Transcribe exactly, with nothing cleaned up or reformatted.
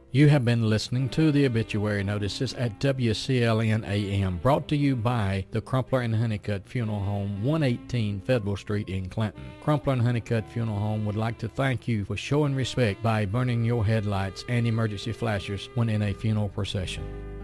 You have been listening to the obituary notices at W C L N A M, brought to you by the Crumpler and Honeycutt Funeral Home, one eighteen Federal Street in Clinton. Crumpler and Honeycutt Funeral Home would like to thank you for showing respect by burning your headlights and emergency flashers when in a funeral procession.